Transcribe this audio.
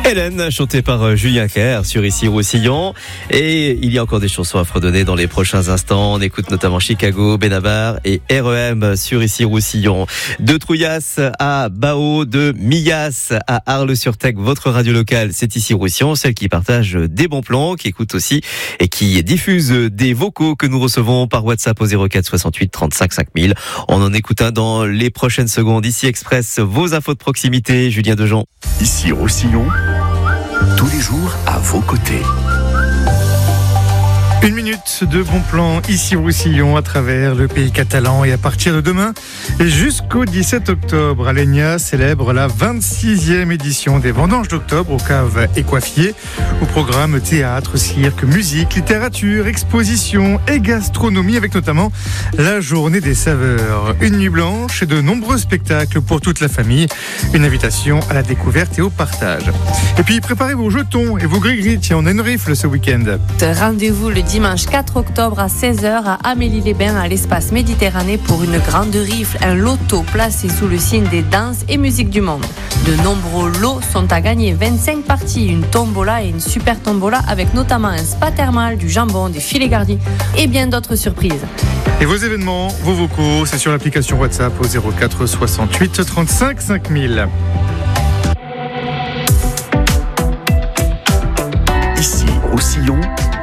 Hélène, chantée par Julien Clerc sur Ici Roussillon. Et il y a encore des chansons à fredonner dans les prochains instants. On écoute notamment Chicago, Benabar et REM sur Ici Roussillon. De Trouillas à Bao, de Millas à Arles-sur-Tech, votre radio locale, c'est Ici Roussillon, celle qui partage des bons plans, qui écoute aussi et qui diffuse des vocaux que nous recevons par WhatsApp au 04 68 35 5000. On en écoute un dans les prochaines secondes. Ici Express, vos infos de proximité, Julien Dejean. Ici Roussillon, tous les jours à vos côtés. Une minute de bon plan ici Roussillon à travers le pays catalan et à partir de demain jusqu'au 17 octobre, Alenia célèbre la 26e édition des Vendanges d'octobre au Cave Écoiffier. Au programme théâtre, cirque, musique, littérature, exposition et gastronomie avec notamment la journée des saveurs. Une nuit blanche et de nombreux spectacles pour toute la famille. Une invitation à la découverte et au partage. Et puis préparez vos jetons et vos gris-gris. Tiens, on a une rifle ce week-end. Rendez-vous le dimanche 4 octobre à 16h à Amélie-les-Bains à l'espace Méditerranée pour une grande rifle, un loto placé sous le signe des danses et musiques du monde. De nombreux lots sont à gagner, 25 parties, une tombola et une super tombola avec notamment un spa thermal, du jambon, des filets gardis et bien d'autres surprises. Et vos événements, vos vocaux, c'est sur l'application WhatsApp au 04 68 35 5000. Ici Roussillon,